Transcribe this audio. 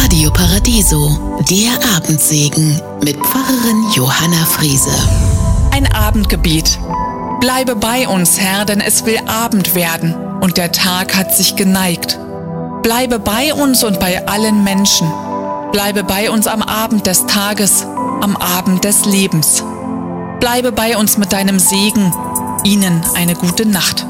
Radio Paradiso, der Abendsegen mit Pfarrerin Johanna Friese. Ein Abendgebet. Bleibe bei uns, Herr, denn es will Abend werden und der Tag hat sich geneigt. Bleibe bei uns und bei allen Menschen. Bleibe bei uns am Abend des Tages, am Abend des Lebens. Bleibe bei uns mit deinem Segen. Ihnen eine gute Nacht.